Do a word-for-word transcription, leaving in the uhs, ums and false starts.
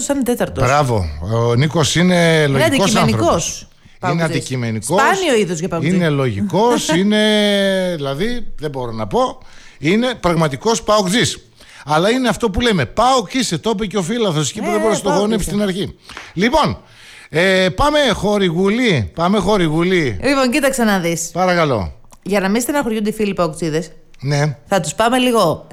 θα είναι τέταρτος. Μπράβο. Ο Νίκος είναι λογικός άνθρωπος. Είναι αντικειμενικός. Σπάνιο είδος για παγκοτζή. Είναι λογικός. Είναι. Δηλαδή, δεν μπορώ να πω. Είναι πραγματικός παοκτζής. Αλλά είναι αυτό που λέμε. Πάοκ είσαι, το είπε και ο φίλαθος εκεί που δεν μπορούσε να το γονέψει στην αρχή. Λοιπόν, ε, πάμε χορηγουλή. Πάμε χορηγουλή. Λοιπόν, κοίταξε να δεις. Παρακαλώ. Για να μην στεναχωριούνται οι φίλοι παοκτζίδες, Ναι. θα τους πάμε λίγο